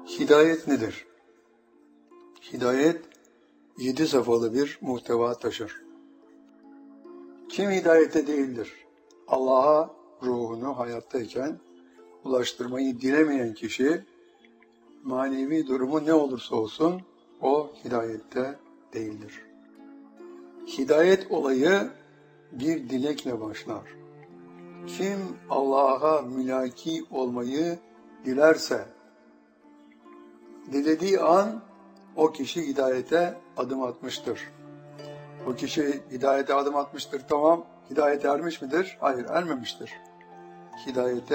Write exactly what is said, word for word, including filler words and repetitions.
Hidayet nedir? Hidayet, yedi safhalı bir muhteva taşır. Kim hidayete değildir? Allah'a ruhunu hayattayken ulaştırmayı dilemeyen kişi, manevi durumu ne olursa olsun, o hidayette değildir. Hidayet olayı bir dilekle başlar. Kim Allah'a mülaki olmayı dilerse, dilediği an o kişi hidayete adım atmıştır. O kişi hidayete adım atmıştır, tamam, hidayete ermiş midir? Hayır, ermemiştir. Hidayete